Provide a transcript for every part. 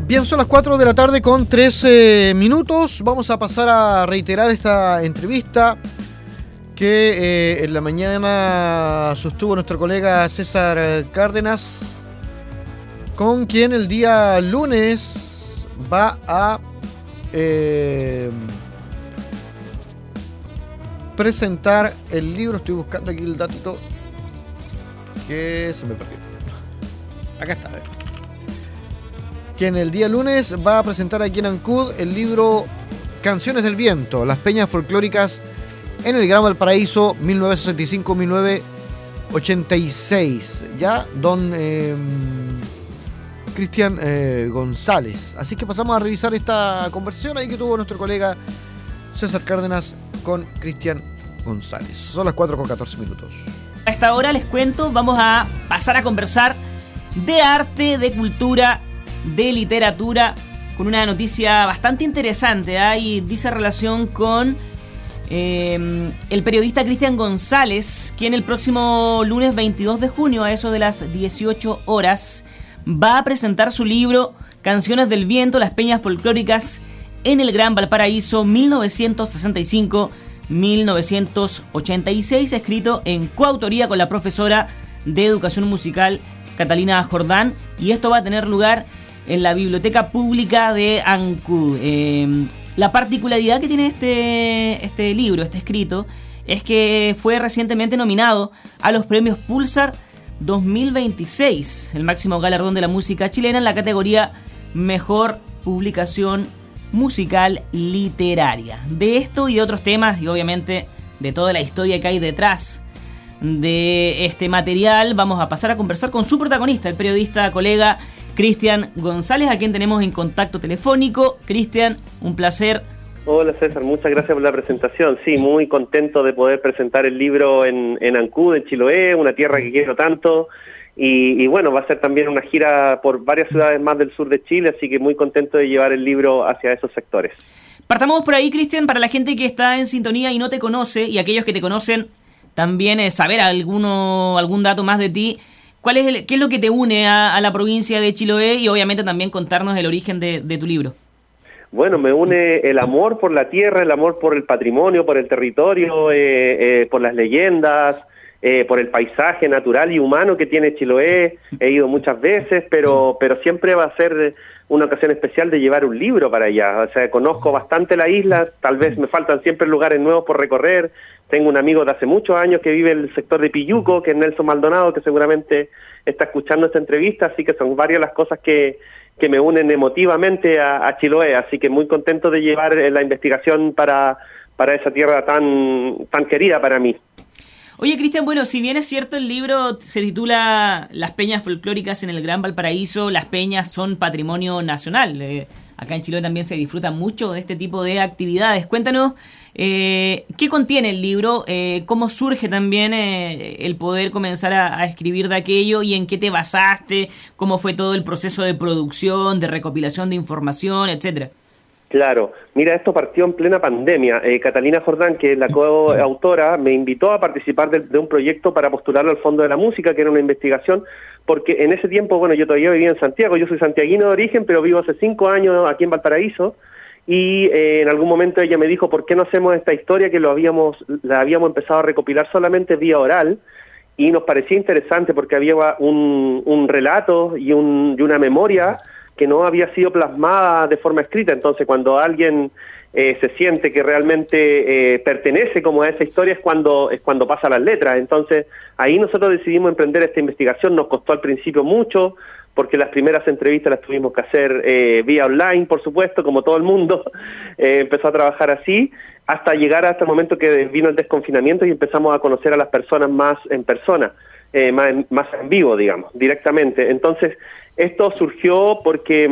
Bien, son las 4 de la tarde con 13 minutos. Vamos a pasar a reiterar esta entrevista que en la mañana sostuvo nuestro colega César Cárdenas, con quien el día lunes va a presentar el libro. Estoy buscando aquí el datito que se me perdió. Acá está, a ver. Que en el día lunes va a presentar aquí en Ancud el libro Canciones del Viento, las peñas folclóricas en el Gran Valparaíso 1965-1986. Ya, don Cristian González. Así que pasamos a revisar esta conversación ahí que tuvo nuestro colega César Cárdenas con Cristian González. Son las 4 con 14 minutos. A esta hora les cuento, vamos a pasar a conversar de arte, de cultura, de literatura, con una noticia bastante interesante, y dice relación con el periodista Cristian González, quien el próximo lunes 22 de junio, a eso de las 18 horas, va a presentar su libro Canciones del Viento, las peñas folclóricas en el Gran Valparaíso 1965-1986, escrito en coautoría con la profesora de Educación Musical Catalina Jordán, y esto va a tener lugar en la Biblioteca Pública de Ancud. La particularidad que tiene este libro, este escrito, es que fue recientemente nominado a los premios Pulsar 2026, el máximo galardón de la música chilena, en la categoría Mejor Publicación Musical Literaria. De esto y de otros temas, y obviamente de toda la historia que hay detrás de este material, vamos a pasar a conversar con su protagonista, el periodista colega Cristian González, a quien tenemos en contacto telefónico. Cristian, un placer. Hola César, muchas gracias por la presentación. Sí, muy contento de poder presentar el libro en Ancud, en Chiloé, una tierra que quiero tanto. Y bueno, va a ser también una gira por varias ciudades más del sur de Chile, así que muy contento de llevar el libro hacia esos sectores. Partamos por ahí, Cristian, para la gente que está en sintonía y no te conoce, y aquellos que te conocen también, saber algún dato más de ti. ¿Qué es lo que te une a la provincia de Chiloé? Y obviamente también contarnos el origen de tu libro. Bueno, me une el amor por la tierra, el amor por el patrimonio, por el territorio, por las leyendas, por el paisaje natural y humano que tiene Chiloé. He ido muchas veces, pero siempre va a ser una ocasión especial de llevar un libro para allá. O sea, conozco bastante la isla, tal vez me faltan siempre lugares nuevos por recorrer. Tengo un amigo de hace muchos años que vive en el sector de Piyuco, que es Nelson Maldonado, que seguramente está escuchando esta entrevista, así que son varias las cosas que me unen emotivamente a Chiloé, así que muy contento de llevar la investigación para esa tierra tan querida para mí. Oye, Cristian, bueno, si bien es cierto, el libro se titula Las peñas folclóricas en el Gran Valparaíso, las peñas son patrimonio nacional. Acá en Chiloé también se disfruta mucho de este tipo de actividades. Cuéntanos, ¿qué contiene el libro? ¿Cómo surge también el poder comenzar a escribir de aquello? ¿Y en qué te basaste? ¿Cómo fue todo el proceso de producción, de recopilación de información, etcétera? Claro, mira, esto partió en plena pandemia. Catalina Jordán, que es la coautora, me invitó a participar de un proyecto para postularlo al Fondo de la Música, que era una investigación, porque en ese tiempo, bueno, yo todavía vivía en Santiago, yo soy santiaguino de origen, pero vivo hace 5 años aquí en Valparaíso, y en algún momento ella me dijo, ¿por qué no hacemos esta historia que la habíamos empezado a recopilar solamente vía oral? Y nos parecía interesante porque había un relato y una memoria que no había sido plasmada de forma escrita. Entonces, cuando alguien se siente que realmente pertenece como a esa historia, es cuando pasa las letras. Entonces, ahí nosotros decidimos emprender esta investigación. Nos costó al principio mucho, porque las primeras entrevistas las tuvimos que hacer vía online, por supuesto, como todo el mundo empezó a trabajar así, hasta llegar hasta el momento que vino el desconfinamiento y empezamos a conocer a las personas más en persona, más en vivo, digamos, directamente. Entonces, esto surgió porque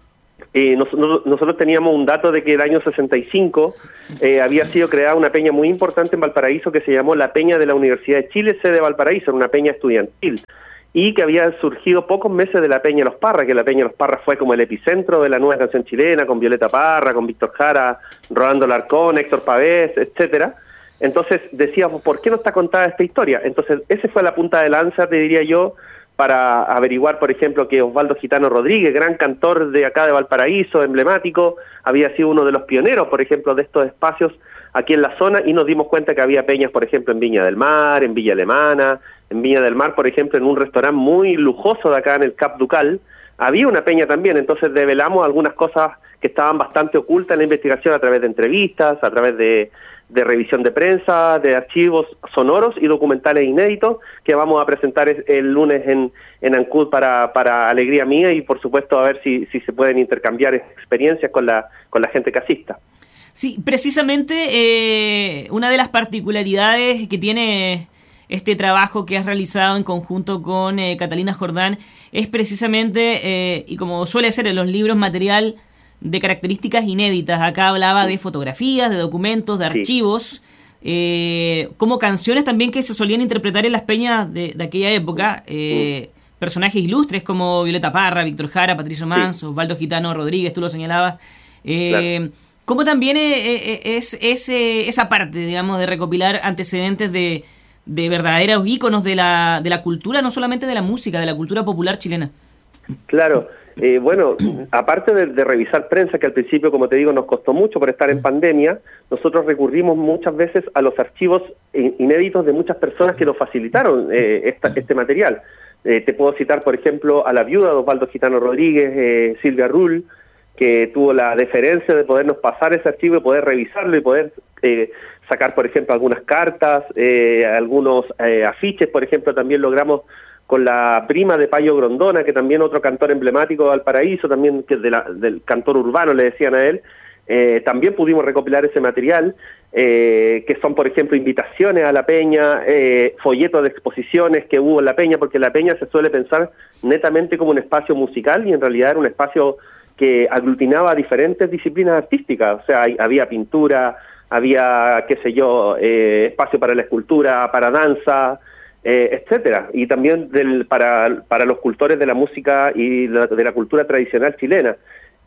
nosotros teníamos un dato de que el año 65 había sido creada una peña muy importante en Valparaíso que se llamó la Peña de la Universidad de Chile, sede de Valparaíso, una peña estudiantil, y que había surgido pocos meses de la Peña Los Parra, que la Peña Los Parra fue como el epicentro de la nueva canción chilena, con Violeta Parra, con Víctor Jara, Rolando Larcón, Héctor Pavés, etcétera. Entonces decíamos, ¿por qué no está contada esta historia? Entonces ese fue la punta de lanza, te diría yo, para averiguar, por ejemplo, que Osvaldo Gitano Rodríguez, gran cantor de acá de Valparaíso, emblemático, había sido uno de los pioneros, por ejemplo, de estos espacios aquí en la zona, y nos dimos cuenta que había peñas, por ejemplo, en Viña del Mar, en Villa Alemana, en Viña del Mar, por ejemplo, en un restaurante muy lujoso de acá en el Cap Ducal, había una peña también. Entonces develamos algunas cosas que estaban bastante ocultas en la investigación a través de entrevistas, a través de revisión de prensa, de archivos sonoros y documentales inéditos que vamos a presentar el lunes en Ancud para alegría mía y por supuesto a ver si se pueden intercambiar experiencias con la gente que asista. Sí, precisamente una de las particularidades que tiene este trabajo que has realizado en conjunto con Catalina Jordán es precisamente, y como suele ser en los libros, material de características inéditas. Acá hablaba de fotografías, de documentos, de archivos, como canciones también que se solían interpretar en las peñas de aquella época, personajes ilustres como Violeta Parra, Víctor Jara, Patricio Mans, Osvaldo Gitano Rodríguez, tú lo señalabas. Claro. ¿Cómo también es esa parte, digamos, de recopilar antecedentes de verdaderos íconos de la cultura, no solamente de la música, de la cultura popular chilena? Claro. Bueno, aparte de revisar prensa, que al principio, como te digo, nos costó mucho por estar en pandemia, nosotros recurrimos muchas veces a los archivos inéditos de muchas personas que nos facilitaron este material. Te puedo citar, por ejemplo, a la viuda de Osvaldo Gitano Rodríguez, Silvia Rull, que tuvo la deferencia de podernos pasar ese archivo y poder revisarlo y poder sacar, por ejemplo, algunas cartas, algunos afiches, por ejemplo, también logramos con la prima de Payo Grondona, que también otro cantor emblemático de Valparaíso, también que del cantor urbano le decían a él, también pudimos recopilar ese material, que son, por ejemplo, invitaciones a la peña, folletos de exposiciones que hubo en la peña, porque la peña se suele pensar netamente como un espacio musical y en realidad era un espacio que aglutinaba diferentes disciplinas artísticas. O sea, había pintura, había, qué sé yo, espacio para la escultura, para danza, etcétera, y también para los cultores de la música y de la cultura tradicional chilena.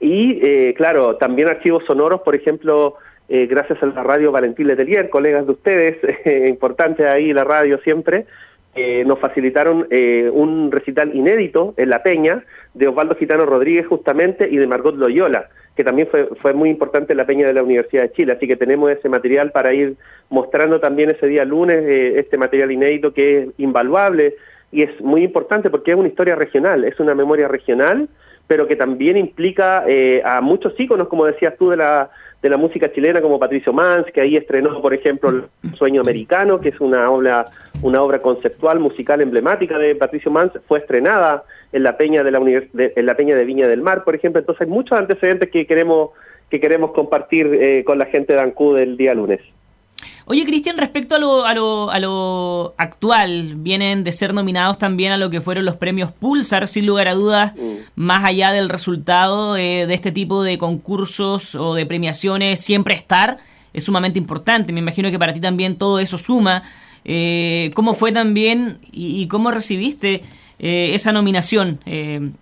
Y claro, también archivos sonoros, por ejemplo, gracias a la radio Valentín Letelier, colegas de ustedes, importante ahí la radio siempre, nos facilitaron un recital inédito en La Peña de Osvaldo Gitano Rodríguez justamente y de Margot Loyola, que también fue muy importante en la Peña de la Universidad de Chile, así que tenemos ese material para ir mostrando también ese día lunes, este material inédito que es invaluable y es muy importante porque es una historia regional, es una memoria regional, pero que también implica a muchos íconos, como decías tú, de la música chilena, como Patricio Mans, que ahí estrenó, por ejemplo, El Sueño Americano, que es una obra conceptual musical emblemática de Patricio Mans, fue estrenada en la peña en la peña de Viña del Mar, por ejemplo. Entonces hay muchos antecedentes que queremos compartir con la gente de Ancud el día lunes. Oye, Cristian, respecto a lo actual, vienen de ser nominados también a lo que fueron los premios Pulsar, sin lugar a dudas, más allá del resultado de este tipo de concursos o de premiaciones, siempre estar es sumamente importante. Me imagino que para ti también todo eso suma. ¿Cómo fue también y cómo recibiste esa nominación en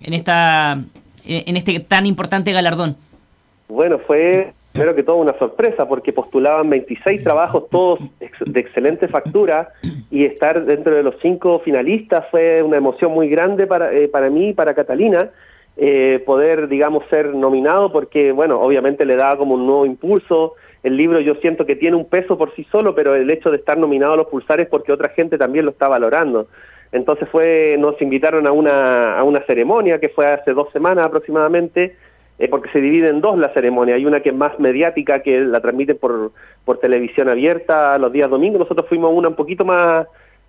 este tan importante galardón? Bueno, fue primero que todo una sorpresa porque postulaban 26 trabajos, todos de excelente factura, y estar dentro de los 5 finalistas fue una emoción muy grande para mí y para Catalina, poder, digamos, ser nominado porque, bueno, obviamente le daba como un nuevo impulso. El libro yo siento que tiene un peso por sí solo, pero el hecho de estar nominado a los Pulsares porque otra gente también lo está valorando. Entonces nos invitaron a una ceremonia que fue hace 2 semanas aproximadamente, porque se divide en 2 la ceremonia. Hay una que es más mediática, que la transmiten por televisión abierta los días domingos. Nosotros fuimos a una un poquito más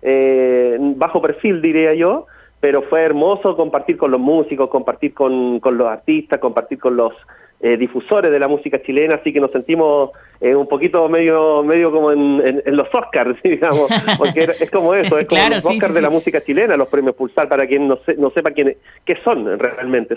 bajo perfil, diría yo, pero fue hermoso compartir con los músicos, compartir con los artistas, compartir con los difusores de la música chilena, así que nos sentimos un poquito medio como en los Oscars, digamos, porque es como eso, es como claro, los Oscars de la música chilena, los premios Pulsar, para quien no sepa qué son realmente.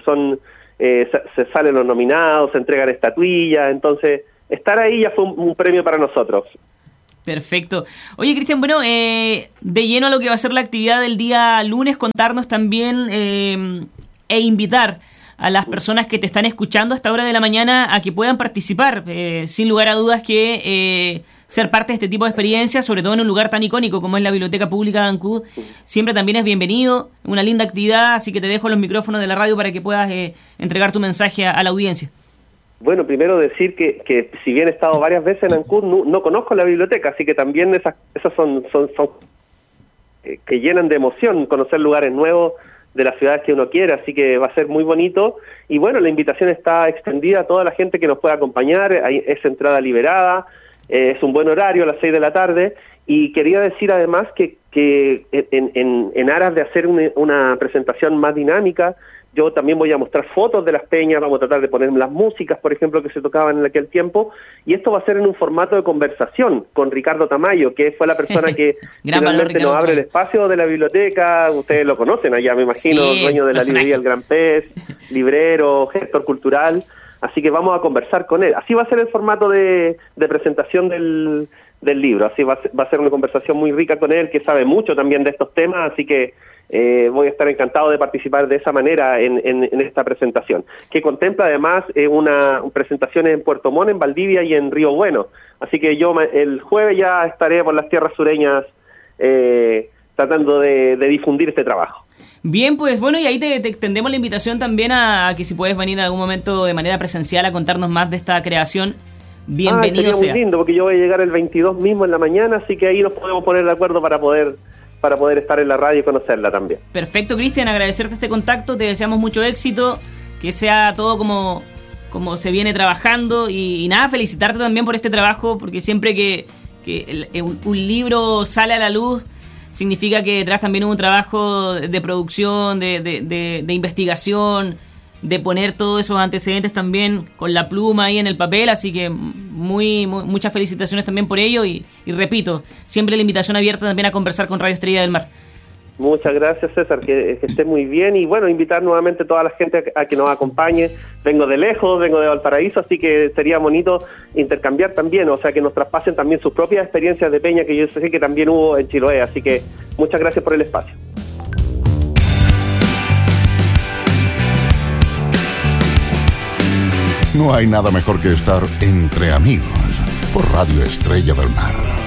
Se salen los nominados, se entregan estatuillas, entonces estar ahí ya fue un premio para nosotros. Perfecto. Oye, Cristian, bueno, de lleno a lo que va a ser la actividad del día lunes, contarnos también e invitar a las personas que te están escuchando a esta hora de la mañana a que puedan participar. Sin lugar a dudas que ser parte de este tipo de experiencias, sobre todo en un lugar tan icónico como es la Biblioteca Pública de Ancud, siempre también es bienvenido, una linda actividad, así que te dejo los micrófonos de la radio para que puedas entregar tu mensaje a la audiencia. Bueno, primero decir que si bien he estado varias veces en Ancud, no conozco la biblioteca, así que también esas son que llenan de emoción conocer lugares nuevos de las ciudades que uno quiere, así que va a ser muy bonito. Y bueno, la invitación está extendida a toda la gente que nos pueda acompañar, es entrada liberada, es un buen horario a las 6 de la tarde, y quería decir además que en aras de hacer una presentación más dinámica, yo también voy a mostrar fotos de las peñas, vamos a tratar de poner las músicas, por ejemplo, que se tocaban en aquel tiempo, y esto va a ser en un formato de conversación con Ricardo Tamayo, que fue la persona que finalmente nos abre el espacio de la biblioteca. Ustedes lo conocen allá, me imagino, sí, dueño de la librería El Gran Pez, librero, gestor cultural, así que vamos a conversar con él. Así va a ser el formato de presentación del libro, así va a ser una conversación muy rica con él, que sabe mucho también de estos temas, así que voy a estar encantado de participar de esa manera en esta presentación, que contempla además una presentación en Puerto Montt, en Valdivia y en Río Bueno. Así que yo el jueves ya estaré por las tierras sureñas tratando de difundir este trabajo. Bien, pues bueno, y ahí te extendemos la invitación también a que si puedes venir en algún momento de manera presencial a contarnos más de esta creación. Bienvenido sea. Sería muy lindo, porque yo voy a llegar el 22 mismo en la mañana, así que ahí nos podemos poner de acuerdo para poder estar en la radio y conocerla también. Perfecto, Cristian, agradecerte este contacto, te deseamos mucho éxito, que sea todo como se viene trabajando y nada, felicitarte también por este trabajo, porque siempre que un libro sale a la luz, significa que detrás también hubo un trabajo de producción, de investigación, de poner todos esos antecedentes también con la pluma ahí en el papel, así que muchas felicitaciones también por ello y repito, siempre la invitación abierta también a conversar con Radio Estrella del Mar. Muchas gracias, César, que esté muy bien, y bueno, invitar nuevamente a toda la gente a que nos acompañe. Vengo de lejos, vengo de Valparaíso, así que sería bonito intercambiar también, o sea, que nos traspasen también sus propias experiencias de peña, que yo sé que también hubo en Chiloé, así que muchas gracias por el espacio. No hay nada mejor que estar entre amigos por Radio Estrella del Mar.